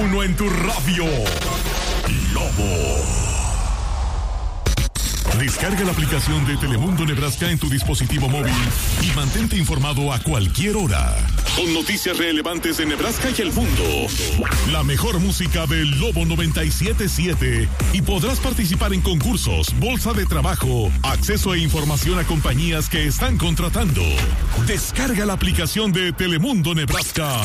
uno en tu radio. Lobo. Descarga la aplicación de Telemundo Nebraska en tu dispositivo móvil y mantente informado a cualquier hora. Con noticias relevantes de Nebraska y el mundo. La mejor música del Lobo 97.7. Y podrás participar en concursos, bolsa de trabajo, acceso e información a compañías que están contratando. Descarga la aplicación de Telemundo Nebraska